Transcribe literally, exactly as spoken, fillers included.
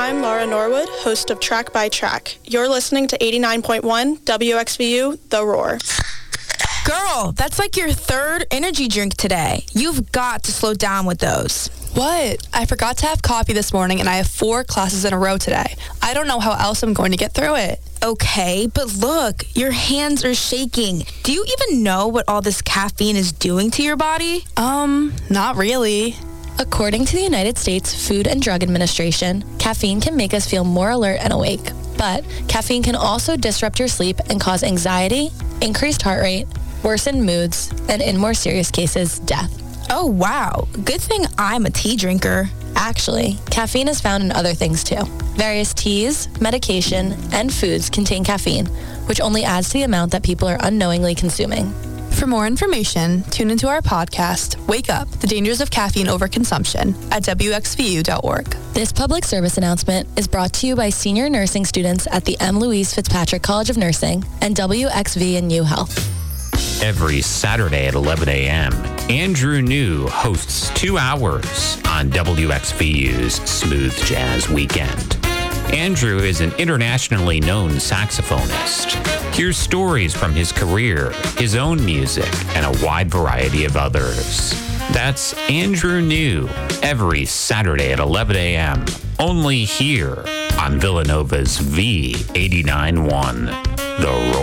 I'm Laura Norwood, host of Track by Track. You're listening to eighty-nine point one W X V U, The Roar. Girl, that's like your third energy drink today. You've got to slow down with those. What? I forgot to have coffee this morning and I have four classes in a row today. I don't know how else I'm going to get through it. Okay, but look, your hands are shaking. Do you even know what all this caffeine is doing to your body? Um, not really. According to the United States Food and Drug Administration, caffeine can make us feel more alert and awake. But caffeine can also disrupt your sleep and cause anxiety, increased heart rate, worsened moods, and in more serious cases, death. Oh, wow. Good thing I'm a tea drinker. Actually, caffeine is found in other things too. Various teas, medication, and foods contain caffeine, which only adds to the amount that people are unknowingly consuming. For more information, tune into our podcast, Wake Up, The Dangers of Caffeine Overconsumption, at W X V U dot org. This public service announcement is brought to you by senior nursing students at the M. Louise Fitzpatrick College of Nursing and W X V and U Health. Every Saturday at eleven a.m., Andrew New hosts two hours on W X V U's Smooth Jazz Weekend. Andrew is an internationally known saxophonist. Hear stories from his career, his own music, and a wide variety of others. That's Andrew New, every Saturday at eleven a.m., only here on Villanova's V eighty-nine point one, The Roar.